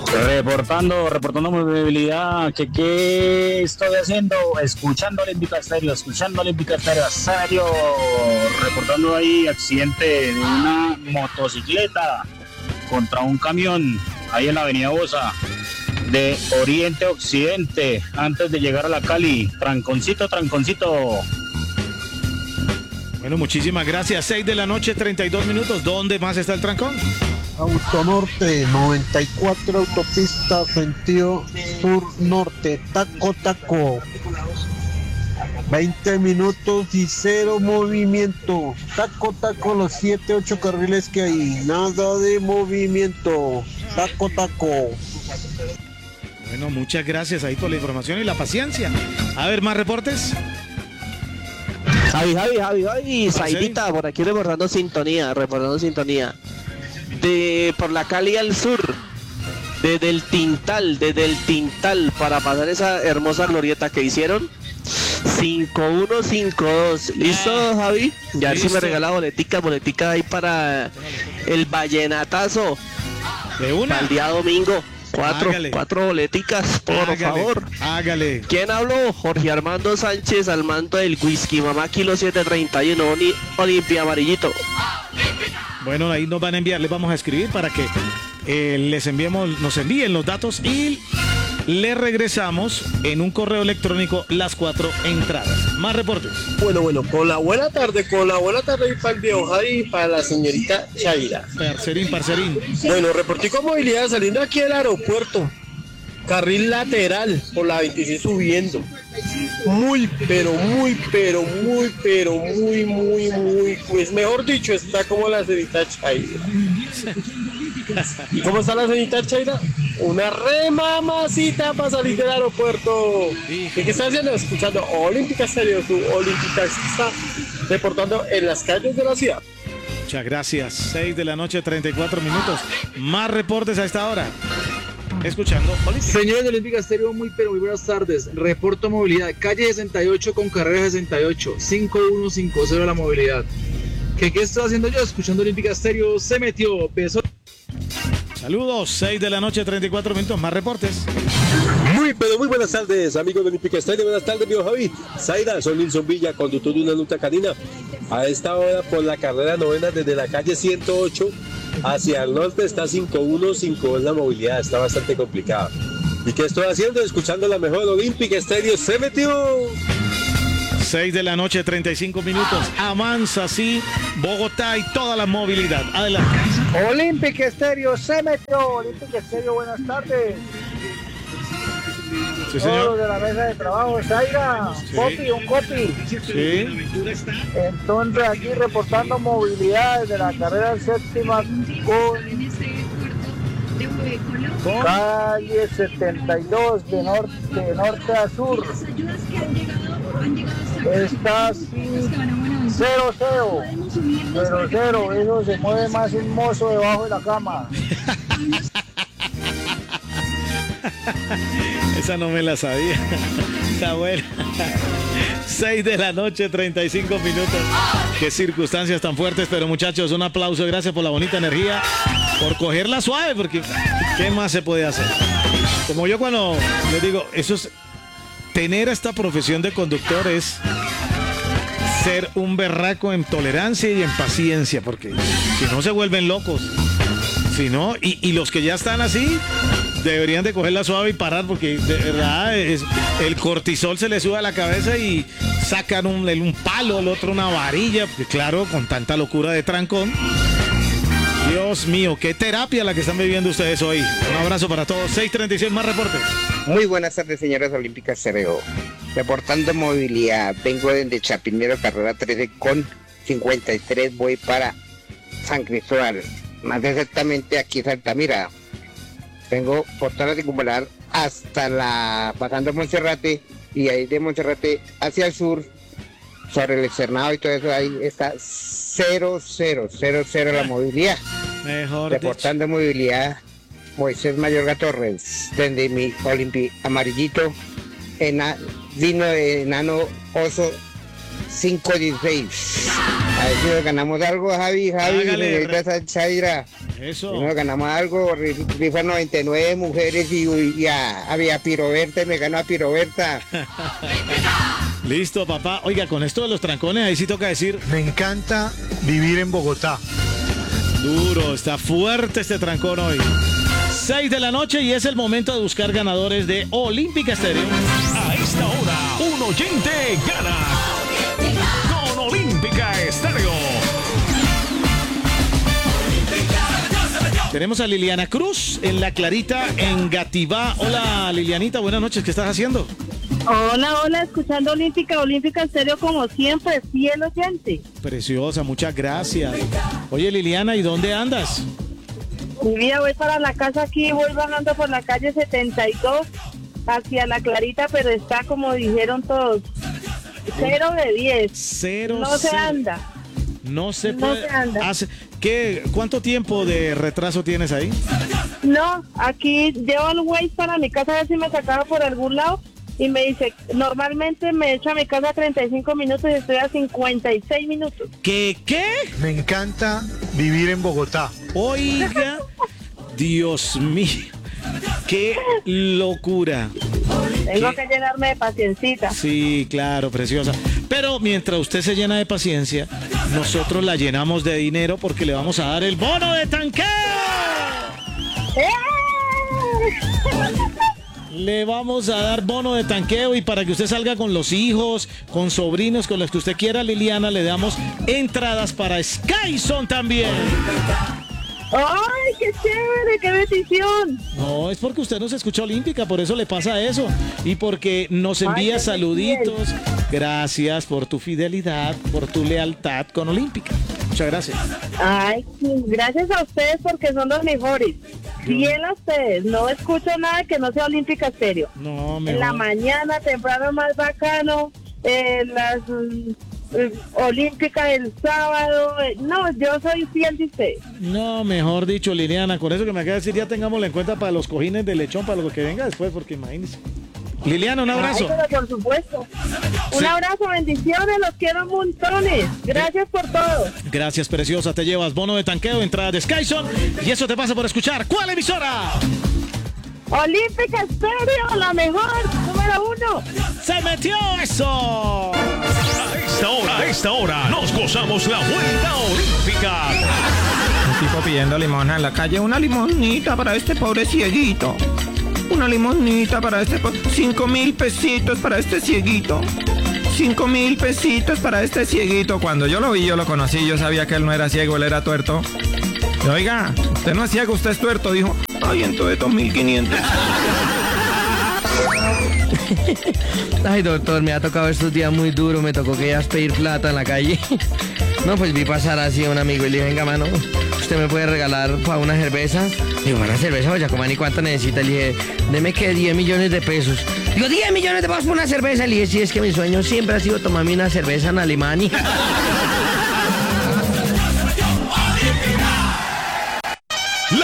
Reportando movilidad, ¿qué estoy haciendo? Escuchando Olímpica Estéreo, serio, reportando ahí accidente de una motocicleta contra un camión, ahí en la avenida Bosa, de oriente a occidente, antes de llegar a la Cali, tranconcito. Bueno, muchísimas gracias, 6 de la noche, 32 minutos, ¿dónde más está el trancón? Autonorte 94, autopista sentido sur norte, taco. 20 minutos y cero movimiento. Taco, los 7, 8 carriles que hay. Nada de movimiento. Taco. Bueno, muchas gracias ahí por la información y la paciencia. A ver, ¿más reportes? Javi, Saidita, por aquí reportando sintonía. Por la Cali al sur, desde el Tintal, para pasar esa hermosa glorieta que hicieron. 5152. ¿Listo, Javi? Ya ver si me regala boletica ahí para el vallenatazo. De una. Para el día domingo. Cuatro boleticas, por favor. Hágale. ¿Quién habló? Jorge Armando Sánchez al mando del Whisky Mamá Kilo 731 Olimpia Amarillito. Bueno, ahí nos van a enviar, les vamos a escribir para que nos envíen los datos y le regresamos en un correo electrónico las 4 entradas. Más reportes. Bueno, con la buena tarde y para el viejo Javi y para la señorita Chaira. Parcerín. Bueno, reportico movilidad saliendo aquí del aeropuerto. Carril lateral por la 26 subiendo. Muy, pues mejor dicho, está como la señorita Chaira. ¿Y cómo está la señorita Chaira? Una remamacita para salir del aeropuerto. ¿Y qué está haciendo? Escuchando Olímpica Estéreo, su Olímpica está reportando en las calles de la ciudad. Muchas gracias. 6 de la noche, 34 minutos. Más reportes a esta hora. Escuchando Olímpica. Señores de Olímpica Estéreo, muy buenas tardes. Reporto movilidad, calle 68 con carrera 68, 5150 la movilidad. ¿Qué estoy haciendo yo? Escuchando Olímpica Estéreo, se metió, beso. Saludos, 6 de la noche, 34 minutos, más reportes. Muy buenas tardes, amigos de Olímpica Estéreo. Buenas tardes, viejo Javi. Zaira, soy Nilson Villa, conductor de una luta canina. A esta hora, por la carrera novena, desde la calle 108 hacia el norte, está 5150 la movilidad, está bastante complicada. ¿Y qué estoy haciendo? Escuchando la mejor Olímpica Estéreo, se metió. 6 de la noche, 35 minutos. Avanza así Bogotá y toda la movilidad. Adelante. Olímpica Estéreo se metió. Olímpica Estéreo, buenas tardes. Sí, señor. Todos de la mesa de trabajo, Zaira. Sí. Un copy. Sí. Entonces aquí reportando movilidad desde la carrera séptima con calle 72 de norte a sur. Está así 0-0, eso se mueve más un mozo debajo de la cama. Esa no me la sabía. Está buena. 6 de la noche, 35 minutos. Qué circunstancias tan fuertes, pero muchachos, un aplauso, gracias por la bonita energía, por cogerla suave, porque ¿qué más se puede hacer? Como yo cuando les digo, eso es tener esta profesión de conductor, es ser un berraco en tolerancia y en paciencia, porque si no se vuelven locos. Si no, y los que ya están así deberían de cogerla suave y parar, porque de verdad el cortisol se le sube a la cabeza y sacan un palo, el otro una varilla, porque claro, con tanta locura de trancón. Dios mío, qué terapia la que están viviendo ustedes hoy. Un abrazo para todos. 6:36, más reportes. Muy buenas tardes, señores Olímpicas Estéreo. Reportando movilidad, vengo desde Chapinero, carrera 13 con 53, voy para San Cristóbal, más exactamente aquí en Altamira. Vengo por toda la circunvalar hasta pasando Monserrate, y ahí de Monserrate hacia el sur, sobre el externado y todo eso, ahí está 0 la movilidad. Mejor reportando dicho. Movilidad, Moisés Mayorga Torres, desde mi Olimpi amarillito, vino de enano oso 516. A ver si nos ganamos algo, Javi, Hágale, señorita Zaira. Eso. Si nos ganamos algo, rifa 99 mujeres y a Piroberta, me ganó a Piroberta. Listo, papá. Oiga, con esto de los trancones, ahí sí toca decir. Me encanta vivir en Bogotá. Duro, está fuerte este trancón hoy. 6 de la noche y es el momento de buscar ganadores de Olímpica Estéreo. A esta hora, un oyente gana con Olímpica Estéreo. Tenemos a Liliana Cruz en La Clarita, en Gativá. Hola, Lilianita, buenas noches. ¿Qué estás haciendo? Hola, escuchando Olímpica Estéreo como siempre, fiel oyente. Preciosa, muchas gracias. Oye, Liliana, ¿y dónde andas? Mi vida, voy para la casa aquí, voy bajando por la calle 72 hacia La Clarita, pero está como dijeron todos, 0 de 10. 0. No se anda. No se No puede. se anda. ¿Cuánto tiempo de retraso tienes ahí? No, aquí llevo el Waze para mi casa a ver si me sacaba por algún lado y me dice, normalmente me echo a mi casa 35 minutos y estoy a 56 minutos. ¿Qué? Me encanta vivir en Bogotá. Oiga, Dios mío, qué locura. Tengo que llenarme de paciencita. Sí, claro, preciosa. Pero mientras usted se llena de paciencia, nosotros la llenamos de dinero porque le vamos a dar el bono de tanqueo. Le vamos a dar bono de tanqueo y para que usted salga con los hijos, con sobrinos, con los que usted quiera, Liliana, le damos entradas para Skyson también. ¡Ay, qué chévere! ¡Qué bendición! No, es porque usted nos escucha Olímpica, por eso le pasa eso. Y porque nos envía Ay, saluditos. Gracias por tu fidelidad, por tu lealtad con Olímpica. Muchas gracias. Ay, gracias a ustedes porque son los mejores. Fiel a ustedes, no escucho nada que no sea Olímpica Estéreo. No, En la mañana, temprano más bacano, las Olímpica del sábado. No, yo soy fiel de ustedes. No, mejor dicho, Liliana, con eso que me acaba de decir, ya tengámosla en cuenta para los cojines de lechón, para lo que venga después, porque imagínense. Liliana, un abrazo. Ay, pero por supuesto. Un abrazo, bendiciones, los quiero montones. Gracias por todo. Gracias, preciosa. Te llevas bono de tanqueo, entrada de Skyson. Y eso te pasa por escuchar. ¿Cuál emisora? Olímpica Estéreo, la mejor, número 1. ¡Se metió eso! A esta hora, nos gozamos la vuelta olímpica. Un tipo pidiendo limosna en la calle. Una limonita para este pobre cieguito. Una limonita para este 5,000 pesitos para este cieguito. 5,000 pesitos para este cieguito. Cuando yo lo vi, yo lo conocí, yo sabía que él no era ciego, él era tuerto. Y, oiga, usted no es ciego, usted es tuerto. Dijo, ay, entonces 2,500. Ay, doctor, me ha tocado estos días muy duro, me tocó que ya pedir plata en la calle. No, pues vi pasar así a un amigo y le dije, venga, mano, ¿usted me puede regalar para una cerveza? Digo, ¿una cerveza? Oye, ¿cómo ni cuánto necesita? Le dije, deme que 10 millones de pesos. Digo, 10 millones de pesos por una cerveza. Le dije, sí, es que mi sueño siempre ha sido tomarme una cerveza en Alemania.